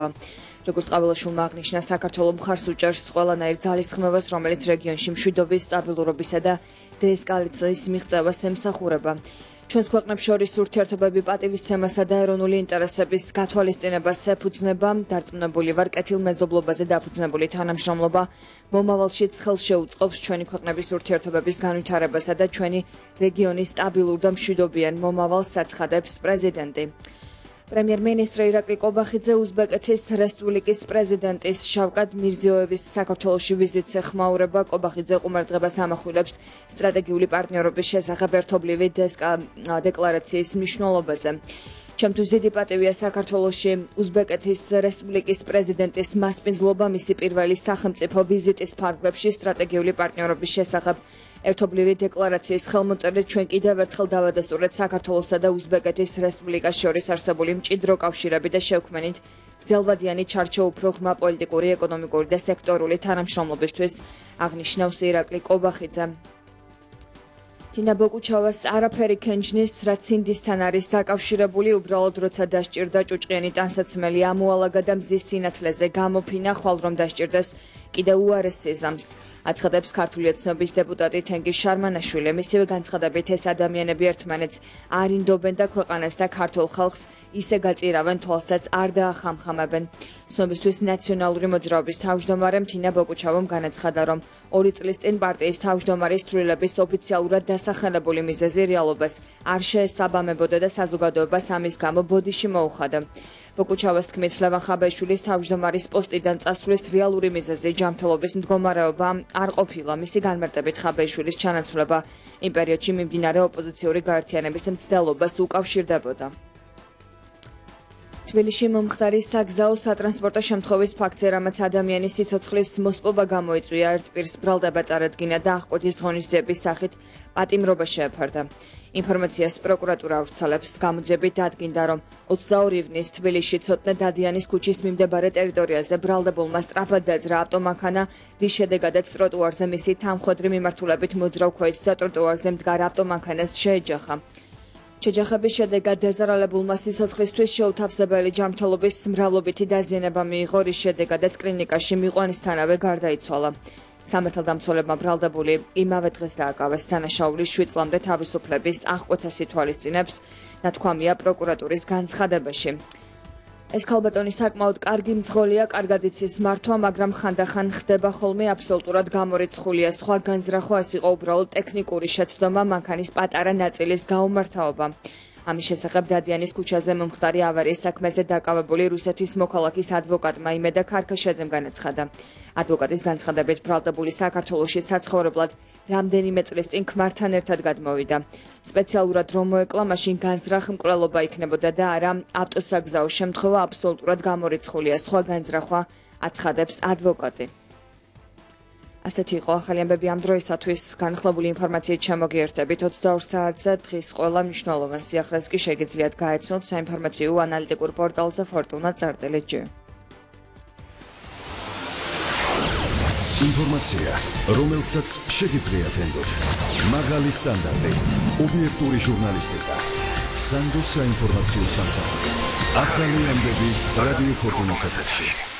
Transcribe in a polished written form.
როგორც ყოველშვილმა აღნიშნა, საქართველოს მხარს უჭერს ყველანაირ ძალისხმევას, რომელიც რეგიონში მშვიდობის, სტაბილურობისა და დეესკალაციის მიღწევას ემსახურება. ჩვენს ქვეყნებს შორის ურთიერთობები პატივისცემასა და ეროვნული ინტერესების გათვალისწინებას ეფუძნება. დარწმუნებული ვარ, კეთილმეზობლობაზე დაფუძნებული თანამშრომლობა მომავალშიც ხელს შეუწყობს ჩვენი ქვეყნების ურთიერთობების განვითარებასა და ჩვენი რეგიონის სტაბილურ და მშვიდობიან მომავალს აცხადებს პრეზიდენტი. პრემიერ-მინისტრი ირაკლი კობახიძე უზბეკეთის რესპუბლიკის პრეზიდენტის შავკატ მირზიოევის საქართველოში ვიზიტს ეხმაურება. კობახიძე ყუმარტყებას ამახვილებს სტრატეგიული პარტნიორობის შესახებ ერთობლივი დეკლარაციის მნიშვნელობაზე. ჩემთვის დიდი პატივია საქართველოში უზბეკეთის რესპუბლიკის პრეზიდენტის მასპინძლობა მისი პირველი სახელმწიფო ვიზიტის ფარგლებში სტრატეგიული პარტნიორობის შესახებ ერთობლივი დეკლარაციის ხელმოწერით ჩვენ კიდევ ერთხელ დავადასტურეთ საქართველოსა და უზბეკეთის რესპუბლიკას შორის არსებული მჭიდრო კავშირები და შევქმნით გრძელვადიანი ჩარჩო უფრო ღრმა პოლიტიკური, ეკონომიკური და სექტორული თანამშრომლობისთვის, აღნიშნავს ირაკლი კობახიძე. თინა ბოკუჩავას არაფერი ქენჯნის, რაც ინდისთან არის დაკავშირებული, უბრალოდ როცა დასჭირდა ჭუჭყიანი ტანსაცმელი ამოალაგა და მზის სინათლეზე გამოფინა, ხვალ რომ დასჭირდეს კიდევ უარეს სიზამს. აცხადებს ქართული ოცნების დეპუტატი თენგიზ შარმანაშვილი. მისივე განცხადებით ეს ადამიანები ერთმანეთს არ ინდობენ და ქვეყანას და ქართულ ხალხს ისე გაწირავენ, თვალსაც არ დაახამხამებენ. ცნობისთვის ნაციონალური მოძრაობის თავმჯდომარე თინა ბოკუჩავამ განაცხადა, რომ 2 წლის წინ პარტიის თავმჯდომარის ცვლილების ოფიციალურად დასახელებული მიზეზი რეალობას არ შეესაბამებოდა და საზოგადოებას ამის გამო ბოდიში მოუხადა. ბოკუჩავას თქმით, ლევან ხაბაიშვილის თავმჯდომარის პოსტიდან წასვლის რეალური მიზეზი ჯანმრთელობის მდგომარეობა არ ყოფილა. მისი განმარტებით ხაბაიშვილის ჩანაცვლება იმ პერიოდში მიმდინარე ოპოზიციური გაერთიანების მცდელობას უკავშირდებოდა. თბილისში მომხდარი საგზაო სატრანსპორტო შემთხვევის ფაქტზე, რამაც ადამიანის სიცოცხლის მოსპობა გამოიწვია, ერთ პირს ბრალდება წარადგინა და აღკვეთის ღონისძიების სახით პატიმრობა შეეფარდა. ინფორმაციას პროკურატურა ავრცელებს. გამოძიებით დადგინდა, რომ 22 ივნის თბილისში ცოტნე დადიანის ქუჩის მიმდებარე ტერიტორიაზე ბრალდებულმა სწრაფად დაძრა ავტომანქანა, რის შედეგადაც ტროტუარზე მისი თანხმხვედრი მიმართულებით მოძრავ ქვეითს და ტროტუარზე მდგარ ავტომანქანას შეეჯახა. შეჯახების შედეგად დაზარალებულმა სიცოცხლისთვის შეუთავსებელი ჯანმრთელობის მრავლობითი დაზიანება მიიღო, რის შედეგადაც კლინიკაში მიყვანისთანავე გარდაიცვალა. სამართალდამცველებმა ბრალდებული იმავე დღეს დააკავეს. დანაშაულის 7 წლამდე თავისუფლების აღკვეთას ითვალისწინებს, ნათქვამია პროკურატურის განცხადებაში. ეს ქალბატონი საკმაოდ კარგი მძღოლია, კარგად იცის მართვა, მაგრამ ხანდახან ხდება ხოლმე აბსოლუტურად გამორიცხულია. სხვა განზრახვას იყო უბრალოდ ტექნიკური შეცდომა, მანქანის პატარა ნაწილის გაუმართავობა. ამის შესახებ დადიანის ქუჩაზე მომხდარი ავარიის საქმეზე დაკავებული რუსეთის მოქალაქის ადვოკატმა იმედა ქარქაშაძემ განაცხადა. ადვოკატის განცხადებით, ბრალდებული საქართველოში საცხოვრებლად რამდენიმე წლის წინ ქმართან ერთად გადმოვიდა. სპეციალურად რომ მოეკლა, მაშინ განზრახ მკვლელობა იქნებოდა და არა ავტოსაგზაო შემთხვევა აბსოლუტურად გამორიცხულია. სხვა განზრახვა აცხადებს ადვოკატი. ასეთი იყო ახალი ამბები ამ დროისათვის. განხილებული ინფორმაციით შემოგიერთებით 22 საათზე დღის ყველა მნიშვნელოვან სიახლეს კი შეგიძლიათ გაეცნოთ საინფორმაციო ანალიტიკურ პორტალზე fortuna.rt. ინფორმაცია, რომელსაც შეგიძლიათ ენდოთ. მაღალი სტანდარტი, ობიექტური ჟურნალისტიკა. სანდოს საინფორმაციო სამსახური. ახალი ამბები რადიო ფორტუნას ეთერში.